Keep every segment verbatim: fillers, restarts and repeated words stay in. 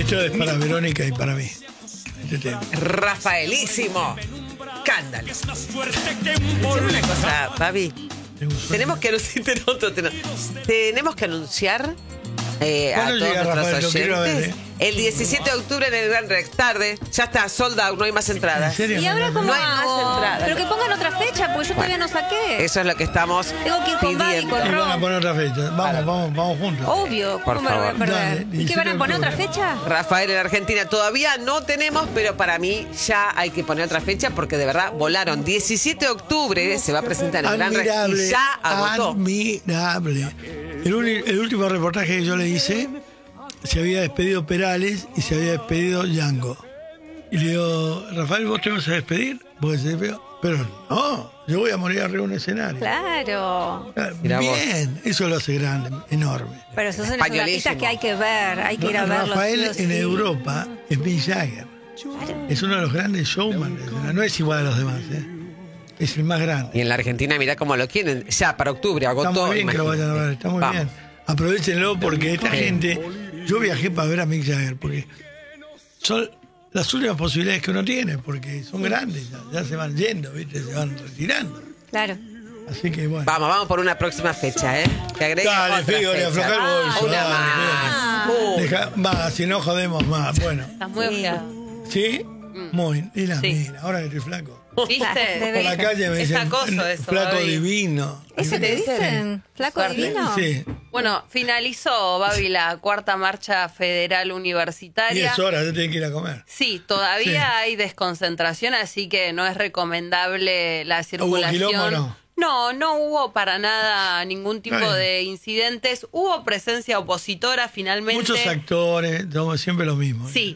Esto es para Verónica y para mí. Este tema. Rafaelísimo. Cándalo. Decime una cosa, Babi. Tenemos que anunciar. Tenemos que anunciar eh, a todos llega, nuestros Rafael? Lo quiero oyentes. ver, ¿eh? El diecisiete de octubre en el Gran Rex, tarde. Ya está, sold out, no hay más entradas. ¿En serio? ¿Y ahora cómo No hay más hago? entradas. Pero que pongan otra fecha, porque yo todavía no saqué. Eso es lo que estamos Tengo que ir con Babi, pidiendo. con Y Ro- van a poner otra fecha. Vamos, vamos, vamos juntos. Obvio, Por ¿cómo me lo voy a favor. perder? Dale, ¿Y qué van a poner otra diecisiete de fecha? Rafael en Argentina todavía no tenemos, pero para mí ya hay que poner otra fecha porque de verdad volaron. diecisiete de octubre se va a presentar en el Gran Rex Admirable. y ya agotó. Admirable. El, uni- el último reportaje que yo le hice, se había despedido Perales y se había despedido Yango. Y le digo, Rafael, ¿vos te vas a despedir? Porque se despidió. Pero no, yo voy a morir arriba de un escenario. Claro. Ah, Mirá vos. Bien, eso lo hace grande, enorme. Pero esos son los Españolísimo. artistas que hay que ver, hay que ir a verlos. Rafael sí o en sí. Europa es Mick Jagger. Claro. Es uno de los grandes showman. de escena. No es igual a los demás, ¿eh? Es el más grande. Y en la Argentina, mirá cómo lo quieren. Ya para octubre Está agotó. muy bien que lo vayan a ver, está muy Vamos. bien. Aprovechenlo porque esta gente. Yo viajé para ver a Mick Jagger porque son las últimas posibilidades que uno tiene, porque son grandes, ya, ya se van yendo, ¿viste? Se van retirando. Claro. Así que bueno. Vamos, vamos por una próxima fecha, ¿eh? Que agregue Dale, otra Figo, le fecha. afloja el bolso. Una dale, más. dale. Uh, Deja- va, si no jodemos más. Bueno, Estás muy ojeado. ¿sí? Muy. Y la Sí. mira, ahora que estoy flaco. ¿Viste? Por la calle me Es dicen, acoso eso, flaco Babi. divino. ¿Eso te dicen? ¿Flaco Suerte. divino? Sí. Bueno, finalizó, Babi, la cuarta marcha federal Y universitaria. es hora, yo tengo que ir a comer. Sí, todavía Sí. hay desconcentración, así que no es recomendable la ¿Hubo circulación. quilombo o no? No, no hubo para nada ningún tipo Bueno. de incidentes. Hubo presencia opositora finalmente. Muchos actores, somos siempre lo mismo. Sí.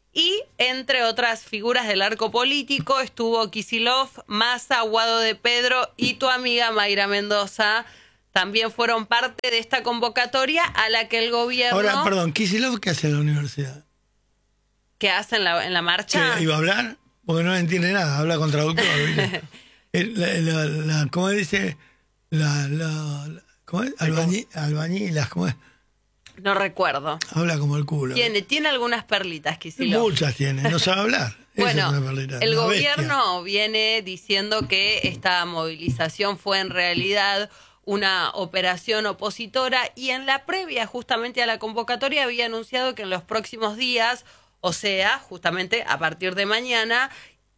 Y entre otras figuras del arco político estuvo Kicillof, Massa, Guado de Pedro y tu amiga Mayra Mendoza. También fueron parte de esta convocatoria a la que el gobierno... Ahora, perdón, Kicillof, ¿qué hace en la universidad? ¿Qué hace en la, en la marcha? ¿Que iba a hablar? Porque no entiende nada, habla con traductor. ¿viste? El- la, la, la- ¿Cómo dice? La, la, la- ¿Cómo es? Albañi, albañilas, ¿cómo es? No recuerdo. Habla como el culo. Tiene, tiene algunas perlitas, Kicillof. Muchas tiene, no sabe hablar. Esa Bueno, es una perlita, el una bestia. gobierno viene diciendo que esta movilización fue en realidad una operación opositora y en la previa justamente a la convocatoria había anunciado que en los próximos días, o sea, justamente a partir de mañana,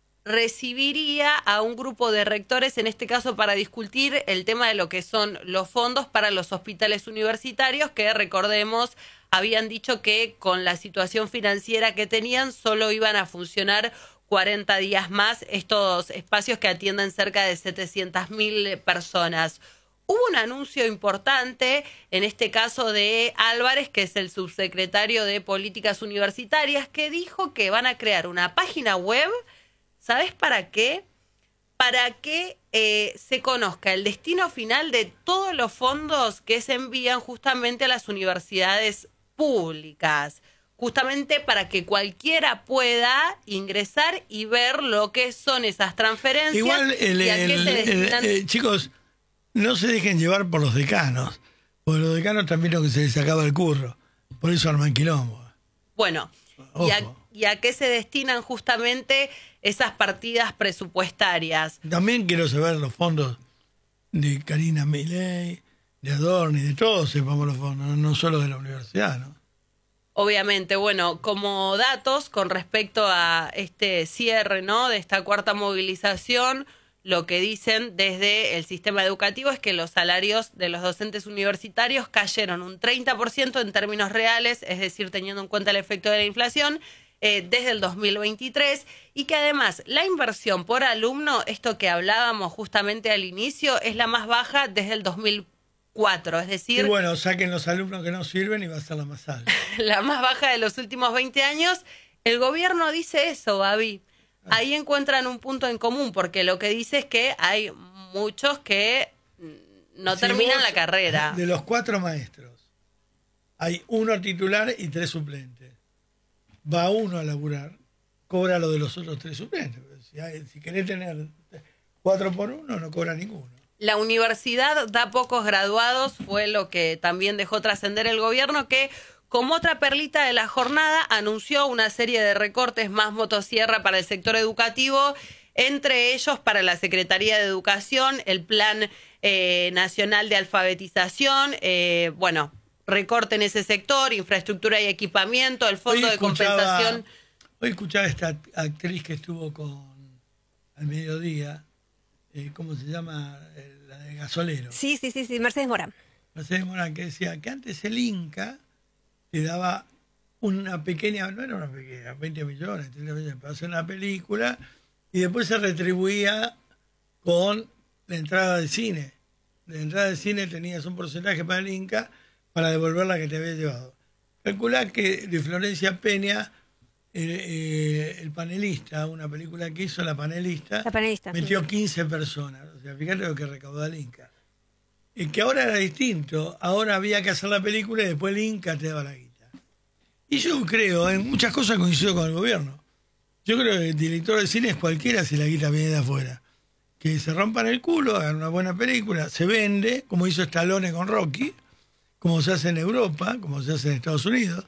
recibiría a un grupo de rectores, en este caso para discutir el tema de lo que son los fondos para los hospitales universitarios, que recordemos, habían dicho que con la situación financiera que tenían solo iban a funcionar cuarenta días más estos espacios que atienden cerca de setecientas mil personas. Hubo un anuncio importante, en este caso de Álvarez, que es el subsecretario de Políticas Universitarias, que dijo que van a crear una página web. ¿Sabes para qué? Para que eh, se conozca el destino final de todos los fondos que se envían justamente a las universidades públicas. Justamente para que cualquiera pueda ingresar y ver lo que son esas transferencias. Igual, el, y a qué el- se el- destinan. eh, chicos, no se dejen llevar por los decanos. Porque los decanos también lo que se les acaba el curro. Por eso arman quilombo. Bueno, ¿y a, Ojo. y a qué se destinan justamente esas partidas presupuestarias? También quiero saber los fondos de Karina Milei, de Adorni, de todos sepamos los fondos, no, no solo de la universidad, ¿no? Obviamente, bueno, como datos con respecto a este cierre, ¿no?, de esta cuarta movilización, lo que dicen desde el sistema educativo es que los salarios de los docentes universitarios cayeron un treinta por ciento en términos reales, es decir, teniendo en cuenta el efecto de la inflación, eh, desde el dos mil veintitrés, y que además la inversión por alumno, esto que hablábamos justamente al inicio, es la más baja desde el dos mil cuatro, es Y decir, bueno, saquen los alumnos que no sirven y va a ser la más alta. la más baja de los últimos veinte años. El gobierno dice eso, Babi. Ahí encuentran un punto en común, porque lo que dice es que hay muchos que no Si terminan vos, la carrera. De los cuatro maestros, hay uno titular y tres suplentes. Va uno a laburar, cobra lo de los otros tres suplentes. Si, hay, si querés tener cuatro por uno, no cobra ninguno. La universidad da pocos graduados, fue lo que también dejó trascender el gobierno, que Como otra perlita de la jornada, anunció una serie de recortes más motosierra para el sector educativo, entre ellos para la Secretaría de Educación, el Plan eh, Nacional de Alfabetización, eh, bueno, recorte en ese sector, infraestructura y equipamiento, el Fondo Hoy de Compensación. Hoy escuchaba a esta actriz que estuvo con al mediodía, eh, ¿cómo se llama? Eh, la de Gasolero. Sí, sí, sí, sí, Mercedes Morán. Mercedes Morán, que decía que antes el Inca le daba una pequeña, no era una pequeña, veinte millones, treinta millones para hacer una película y después se retribuía con la entrada de cine. La entrada de cine tenías un porcentaje para el Inca para devolver la que te había llevado. Calculá que de Florencia Peña, eh, eh, el panelista, una película que hizo la panelista, La panelista, metió sí. quince personas. O sea, fíjate lo que recaudó el Inca. Y que ahora era distinto. Ahora había que hacer la película y después el Inca te daba la guita. Y yo creo, en muchas cosas coincido con el gobierno. Yo creo que el director de cine es cualquiera si la guita viene de afuera. Que se rompan el culo, hagan una buena película, se vende, como hizo Stallone con Rocky, como se hace en Europa, como se hace en Estados Unidos.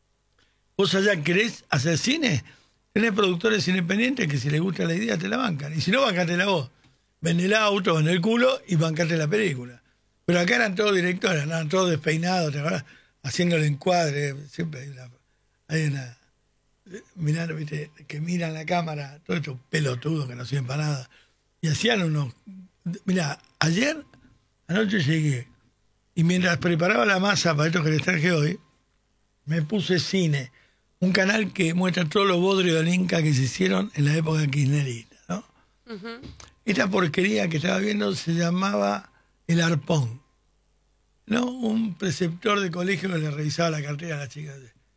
Vos allá querés hacer cine, tenés productores independientes que si les gusta la idea te la bancan. Y si no, bancátela vos. Vende el auto, vende el culo y bancate la película. Pero acá eran todos directores, eran todos despeinados, ¿te acuerdas? Haciendo el encuadre. Siempre hay una... Hay una mirando, viste, que miran la cámara, todos estos pelotudos que no sirven para nada. Y hacían unos... Mirá, ayer, anoche llegué, y mientras preparaba la masa para esto que les traje hoy, me puse Cine, un canal que muestra todos los bodrios del Inca que se hicieron en la época kirchnerista, ¿no? Uh-huh. Esta porquería que estaba viendo se llamaba El Arpón, ¿no? Un preceptor de colegio que le revisaba la cartera a las chicas.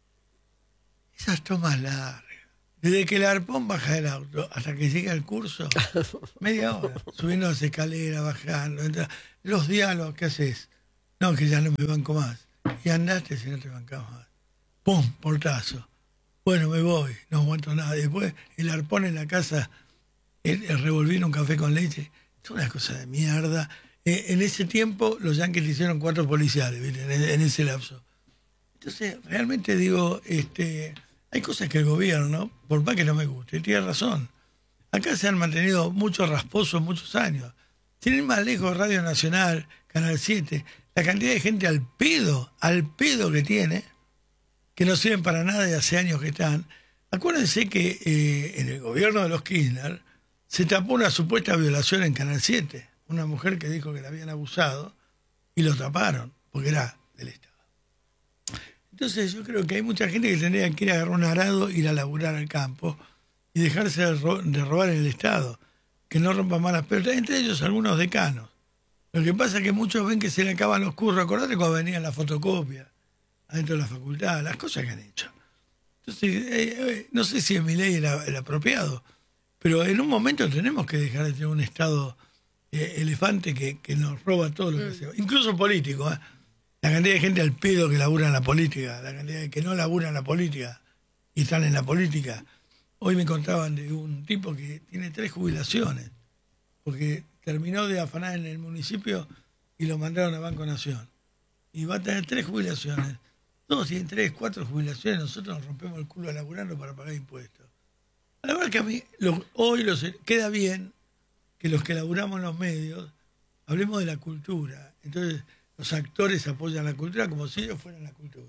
Esas tomas largas. Desde que el Arpón baja del auto hasta que llega al curso, media hora, subiendo las escaleras, bajando, entra, los diálogos que haces. No, que ya no me banco más. Y andaste si no te bancabas más. ¡Pum! Portazo. Bueno, me voy, no aguanto nada. Después el Arpón en la casa, el, el revolví en un café con leche. Es una cosa de mierda. Eh, en ese tiempo los yanquis le hicieron cuatro policiales, ¿viste? En, en ese lapso. Entonces, realmente digo, este... hay cosas que el gobierno, por más que no me guste, tiene razón. Acá se han mantenido muchos rasposos muchos años. Sin ir más lejos, Radio Nacional, Canal siete, la cantidad de gente al pedo, al pedo que tiene, que no sirven para nada y hace años que están. Acuérdense que eh, en el gobierno de los Kirchner se tapó una supuesta violación en Canal siete. Una mujer que dijo que la habían abusado y lo taparon, porque era del Estado. Entonces yo creo que hay mucha gente que tendría que ir a agarrar un arado, ir a laburar al campo y dejarse de, ro- de robar en el Estado, que no rompa malas pelotas, entre ellos algunos decanos. Lo que pasa es que muchos ven que se le acaban los curros. Acordate cuando venían las fotocopias adentro de la facultad, las cosas que han hecho. Entonces, eh, eh, no sé si es mi ley el, el apropiado, pero en un momento tenemos que dejar de tener un Estado eh, elefante que, que nos roba todo lo que mm. hacemos, incluso político, ¿eh? La cantidad de gente al pedo que labura en la política, la cantidad de que no labura en la política y están en la política. Hoy me contaban de un tipo que tiene tres jubilaciones, porque terminó de afanar en el municipio y lo mandaron a Banco Nación. Y va a tener tres jubilaciones. Todos tienen tres, cuatro jubilaciones, nosotros nos rompemos el culo laburando para pagar impuestos. La verdad que a mí lo, hoy los, queda bien que los que laburamos en los medios hablemos de la cultura. Entonces... los actores apoyan la cultura como si ellos fueran la cultura.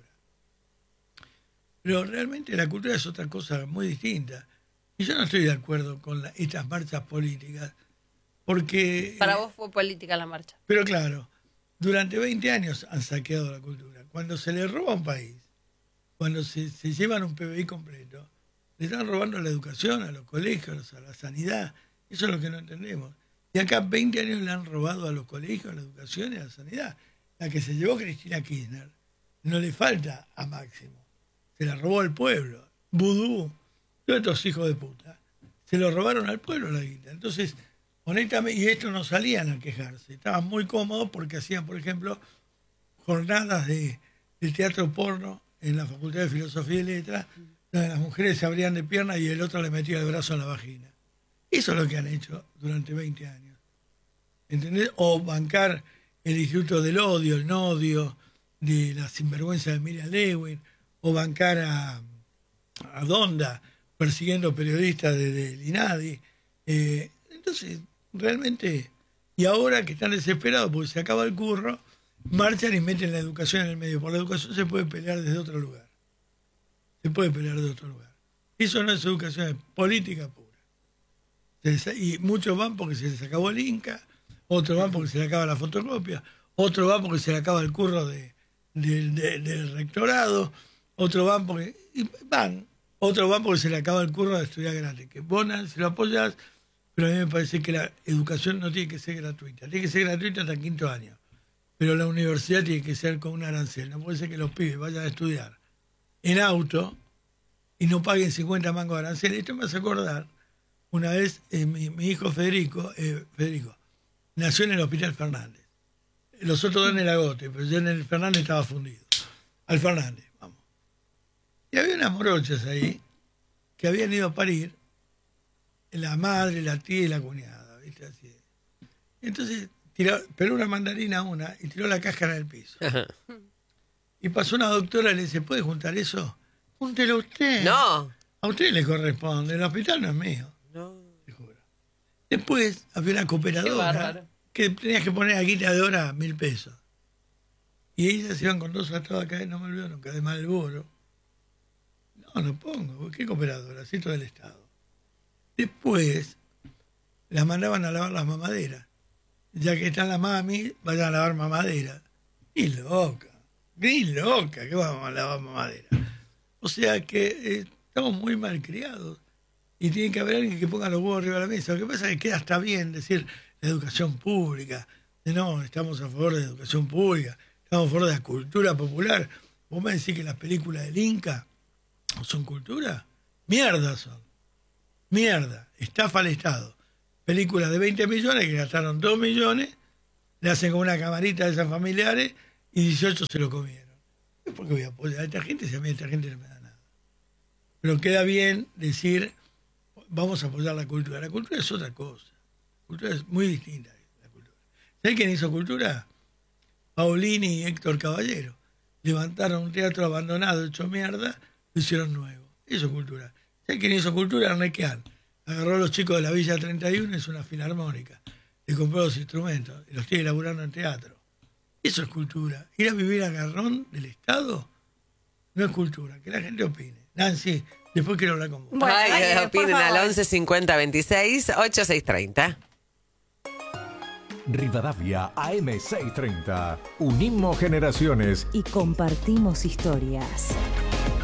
Pero realmente la cultura es otra cosa muy distinta. Y yo no estoy de acuerdo con la, estas marchas políticas, porque... Para vos fue política la marcha. Pero claro, durante veinte años han saqueado la cultura. Cuando se le roba a un país, cuando se, se llevan un P B I completo, le están robando a la educación, a los colegios, a la sanidad. Eso es lo que no entendemos. Y acá veinte años le han robado a los colegios, a la educación y a la sanidad. La que se llevó Cristina Kirchner no le falta a Máximo. Se la robó al pueblo. Vudú, todos estos hijos de puta, se lo robaron al pueblo la guita. Entonces, honestamente, y estos no salían a quejarse. Estaban muy cómodos porque hacían, por ejemplo, jornadas de, de teatro porno en la Facultad de Filosofía y Letras, donde las mujeres se abrían de piernas y el otro le metía el brazo en la vagina. Eso es lo que han hecho durante veinte años. ¿Entendés? O bancar el Instituto del Odio, el Nodio, de la sinvergüenza de Miriam Lewin, o bancar a, a Donda persiguiendo periodistas desde el INADI. Eh, entonces, realmente, y ahora que están desesperados porque se acaba el curro, marchan y meten la educación en el medio. Por la educación se puede pelear desde otro lugar. Se puede pelear de otro lugar. Eso no es educación, es política pura. Y muchos van porque se les acabó el Inca, otros van porque se les acaba la fotocopia, otros van porque se les acaba el curro de, de, de, del rectorado, otros van porque y van, otros van porque se les acaba el curro de estudiar gratis. Que vos si lo apoyás, pero a mí me parece que la educación no tiene que ser gratuita, tiene que ser gratuita hasta el quinto año. Pero la universidad tiene que ser con un arancel, no puede ser que los pibes vayan a estudiar en auto y no paguen cincuenta mangos de arancel. Esto me hace acordar, una vez eh, mi, mi hijo Federico, eh, Federico, nació en el Hospital Fernández. Los otros dos en el Agote, pero yo en el Fernández estaba fundido. Al Fernández, vamos. Y había unas morochas ahí que habían ido a parir, la madre, la tía y la cuñada, ¿viste? Así. Entonces, tiró, peló una mandarina a una y tiró la cáscara del piso. Y pasó una doctora y le dice, ¿puede juntar eso? Júntelo usted. No. A usted le corresponde, el hospital no es mío. No. Te juro. Después había una cooperadora que tenías que poner a guita de hora mil pesos. Y ellas iban con dos atados acá, no me olvido nunca, de Malboro. No, no pongo, ¿qué cooperadora? Así todo el Estado. Después las mandaban a lavar las mamaderas. Ya que están las mami, vayan a lavar mamaderas. Ni loca, ni loca, que vamos a lavar mamaderas. O sea que eh, estamos muy mal criados y tiene que haber alguien que ponga los huevos arriba de la mesa. Lo que pasa es que queda hasta bien decir la educación pública, de no, estamos a favor de la educación pública, estamos a favor de la cultura popular. ¿Vos me decís que las películas del Inca son cultura? Mierda son. Mierda. Estafa al Estado. Películas de veinte millones que gastaron dos millones, le hacen con una camarita de esas familiares y dieciocho se lo comieron. ¿Por qué voy a apoyar a esta gente si a mí esta gente no me da nada? Pero queda bien decir, vamos a apoyar la cultura. La cultura es otra cosa. La cultura es muy distinta. La cultura. ¿Sabés quién hizo cultura? Paolini y Héctor Caballero. Levantaron un teatro abandonado, hecho mierda, lo hicieron nuevo. Eso es cultura. ¿Sabés quién hizo cultura? Arnequian. Agarró a los chicos de la Villa treinta y uno, es una filarmónica. Le compró los instrumentos y los tiene laburando en teatro. Eso es cultura. Ir a vivir a garrón del Estado no es cultura. Que la gente opine. Nancy, después quiero hablar con vos. Bueno, Ay, dale, por opinen al favor. once cincuenta veintiséis ochenta y seis treinta. Rivadavia A M seiscientos treinta. Unimos generaciones. Y compartimos historias.